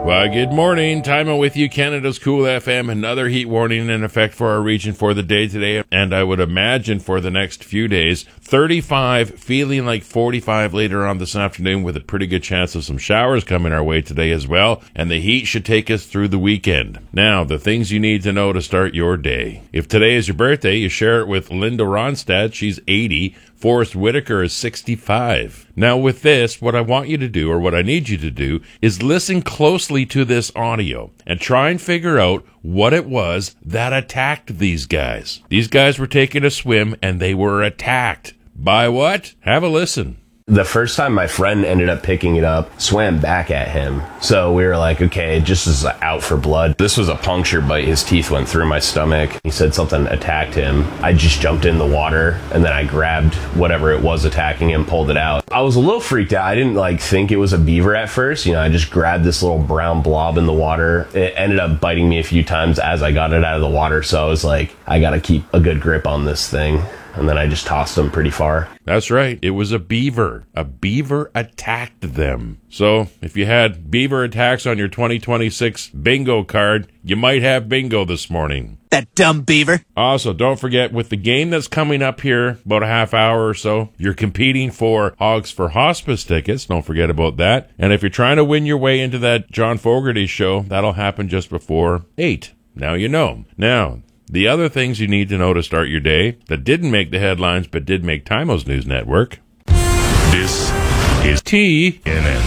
Well, good morning. Time with you, Canada's Cool FM. Another heat warning in effect for our region for the day today, and I would imagine for the next few days. 35, feeling like 45 later on this afternoon, with a pretty good chance of some showers coming our way today as well, and the heat should take us through the weekend. Now, the things you need to know to start your day. If today is your birthday, you share it with Linda Ronstadt. She's 80. Forrest Whitaker is 65. Now with this, what I want you to do, or what I need you to do, is listen closely to this audio and try and figure out what it was that attacked these guys. These guys were taking a swim and they were attacked. By what? Have a listen. The first time my friend ended up picking it up, swam back at him. So we were like, okay, just is out for blood. This was a puncture bite. His teeth went through my stomach. He said something attacked him. I just jumped in the water and then I grabbed whatever it was attacking him, pulled it out. I was a little freaked out. I didn't think it was a beaver at first. I just grabbed this little brown blob in the water. It ended up biting me a few times as I got it out of the water. So I was like, I got to keep a good grip on this thing. And then I just tossed them pretty far. That's right. It was a beaver. A beaver attacked them. So if you had beaver attacks on your 2026 bingo card, you might have bingo this morning. That dumb beaver. Also, don't forget, with the game that's coming up here, about a half hour or so, you're competing for Hogs for Hospice tickets. Don't forget about that. And if you're trying to win your way into that John Fogerty show, that'll happen just before 8. Now you know. Now, the other things you need to know to start your day that didn't make the headlines but did make Timo's News Network. This is TNN.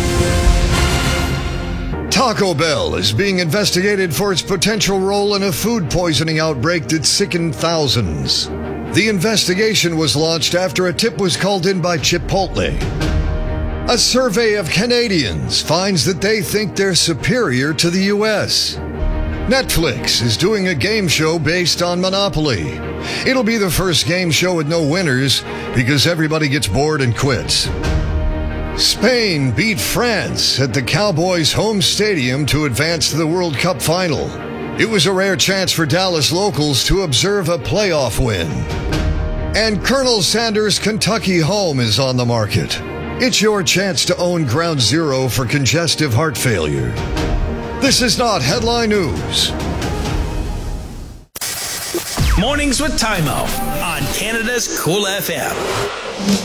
Taco Bell is being investigated for its potential role in a food poisoning outbreak that sickened thousands. The investigation was launched after a tip was called in by Chipotle. A survey of Canadians finds that they think they're superior to the U.S. Netflix is doing a game show based on Monopoly. It'll be the first game show with no winners because everybody gets bored and quits. Spain beat France at the Cowboys' home stadium to advance to the World Cup final. It was a rare chance for Dallas locals to observe a playoff win. And Colonel Sanders' Kentucky home is on the market. It's your chance to own Ground Zero for congestive heart failure. This is not headline news. Mornings with Timo on Canada's Cool FM.